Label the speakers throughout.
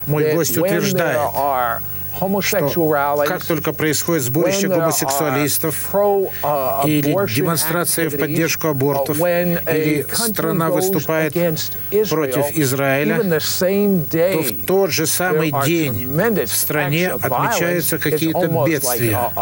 Speaker 1: Мой гость утверждает, что как только происходит сборище гомосексуалистов или демонстрация в поддержку абортов, или страна выступает против Израиля, то в тот же самый день в стране отмечаются какие-то бедствия.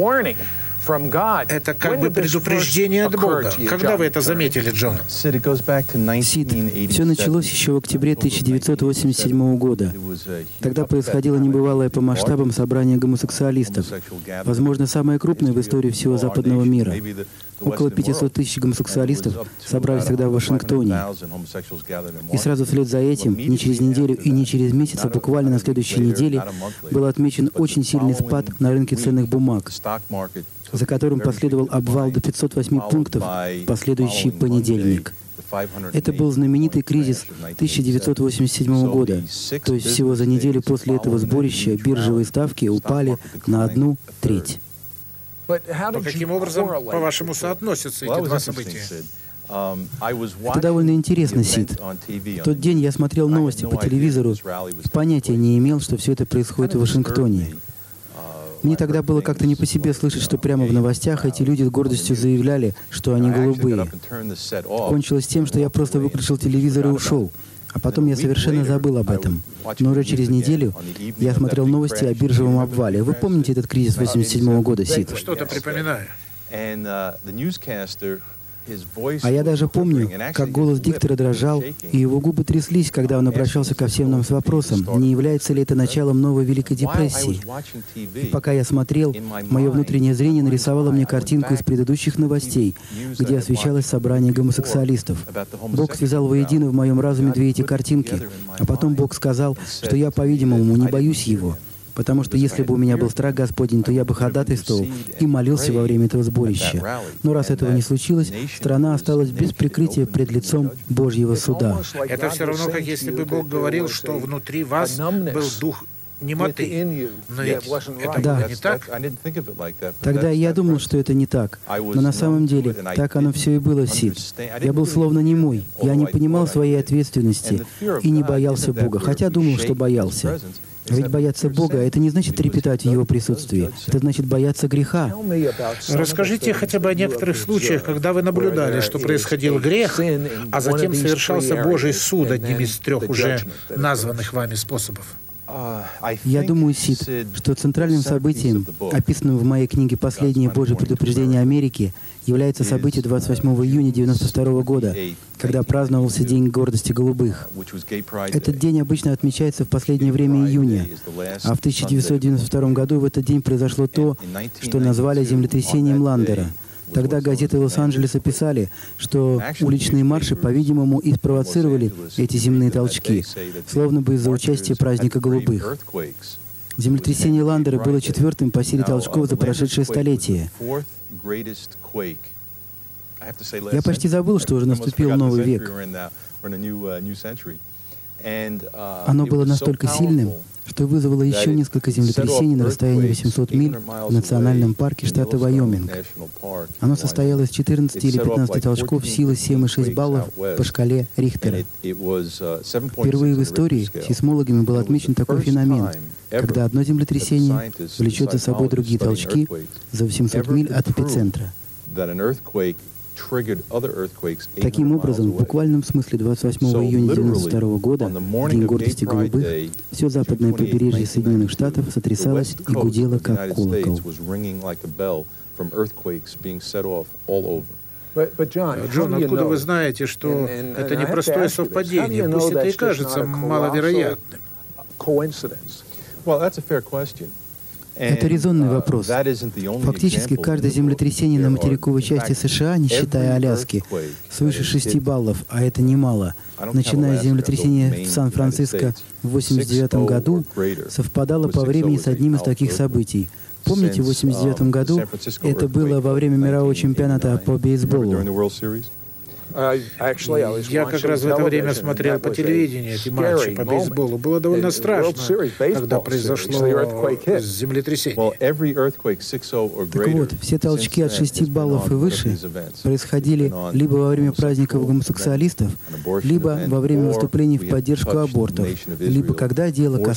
Speaker 1: Это как бы предупреждение от Бога. Когда вы это заметили, Джон?
Speaker 2: Сид, все началось еще в октябре 1987 года. Тогда происходило небывалое по масштабам собрание гомосексуалистов. Возможно, самое крупное в истории всего западного мира. Около 500 тысяч гомосексуалистов собрались тогда в Вашингтоне. И сразу вслед за этим, не через неделю и не через месяц, а буквально на следующей неделе, был отмечен очень сильный спад на рынке ценных бумаг, за которым последовал обвал до 508 пунктов в последующий понедельник. Это был знаменитый кризис 1987 года, то есть всего за неделю после этого сборища биржевые ставки упали на 1/3.
Speaker 1: Но каким образом, по-вашему, соотносятся эти два события?
Speaker 2: Это довольно интересно, Сид. В тот день я смотрел новости по телевизору и понятия не имел, что все это происходит в Вашингтоне. Мне тогда было как-то не по себе слышать, что прямо в новостях эти люди с гордостью заявляли, что они голубые. Кончилось тем, что я просто выключил телевизор и ушел. А потом я совершенно забыл об этом. Но уже через неделю я смотрел новости о биржевом обвале. Вы помните этот кризис 1987 года, Сид?
Speaker 1: Что-то припоминаю.
Speaker 2: А я даже помню, как голос диктора дрожал, и его губы тряслись, когда он обращался ко всем нам с вопросом, не является ли это началом новой Великой депрессии. И пока я смотрел, мое внутреннее зрение нарисовало мне картинку из предыдущих новостей, где освещалось собрание гомосексуалистов. Бог связал воедино в моем разуме две эти картинки, а потом Бог сказал, что я, по-видимому, не боюсь его. Потому что если бы у меня был страх Господень, то я бы ходатайствовал и молился во время этого сборища. Но раз этого не случилось, страна осталась без прикрытия пред лицом Божьего суда.
Speaker 1: Это все равно, как если бы Бог говорил, что внутри вас был дух немоты. Но ведь это было не так?
Speaker 2: Тогда я думал, что это не так. Но на самом деле, так оно все и было, Сид. Я был словно немой. Я не понимал своей ответственности и не боялся Бога, хотя думал, что боялся. Ведь бояться Бога — это не значит трепетать в Его присутствии. Это значит бояться греха.
Speaker 1: Расскажите хотя бы о некоторых случаях, когда вы наблюдали, что происходил грех, а затем совершался Божий суд одним из трех уже названных вами способов.
Speaker 2: Я думаю, Сид, что центральным событием, описанным в моей книге «Последнее Божье предупреждение Америки», является событие 28 июня 1992 года, когда праздновался День гордости голубых. Этот день обычно отмечается в последнее время июня, а в 1992 году в этот день произошло то, что назвали землетрясением Ландера. Тогда газеты Лос-Анджелеса писали, что уличные марши, по-видимому, и спровоцировали эти земные толчки, словно бы из-за участия праздника голубых. Землетрясение Ландера было четвертым по силе толчков за прошедшее столетие. Я почти забыл, что уже наступил новый век. Оно было настолько сильным, что вызвало еще несколько землетрясений на расстоянии 800 миль в национальном парке штата Вайоминг. Оно состояло из 14 или 15 толчков силы 7,6 баллов по шкале Рихтера. Впервые в истории сейсмологами был отмечен такой феномен, когда одно землетрясение влечет за собой другие толчки за 800 миль от эпицентра. Таким образом, в буквальном смысле 28 июня 1992 года, День гордости голубых, все западное побережье Соединенных Штатов сотрясалось и гудело как колокол.
Speaker 1: Джон, откуда вы знаете, что это непростое совпадение, пусть это и кажется маловероятным?
Speaker 2: Это резонный вопрос. Фактически, каждое землетрясение на материковой части США, не считая Аляски, свыше 6 баллов, а это немало, начиная с землетрясения в Сан-Франциско в 1989 году, совпадало по времени с одним из таких событий. Помните, в 1989 году это было во время мирового чемпионата по бейсболу.
Speaker 1: Я как раз в это время смотрел по телевидению эти матчи по бейсболу. Было довольно страшно, когда произошло землетрясение.
Speaker 2: Так вот, все толчки от 6 баллов и выше происходили либо во время праздников гомосексуалистов, либо во время выступлений в поддержку абортов, либо когда дело касалось